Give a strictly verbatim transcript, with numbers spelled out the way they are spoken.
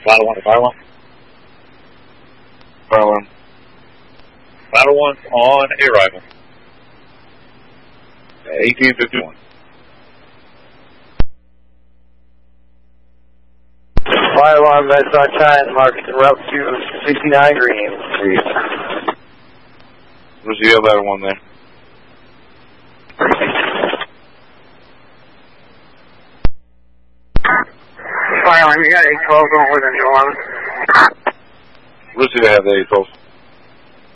Battle one, Battle one. Battle one. Battle one's on arrival. eighteen fifty-one. Fire alarm, that's on time, marked route two sixty-nine green, please. Where's the other one there? Fire alarm, you got eight twelve going within eleven. Where's the guy have the eight twelve?